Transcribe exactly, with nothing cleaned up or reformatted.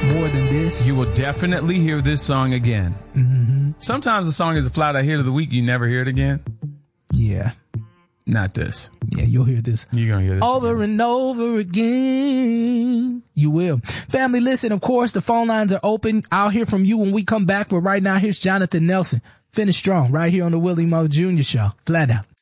more than this. You will definitely hear this song again. Mm-hmm. Sometimes the song is a flat out hit of the week. You never hear it again. Yeah. Not this. Yeah, you'll hear this. You're going to hear this. Over again. and over again. You will. Family, listen, of course, the phone lines are open. I'll hear from you when we come back. But right now, here's Jonathan Nelson. Finish strong right here on the Willie Mo Junior Show. Flat out.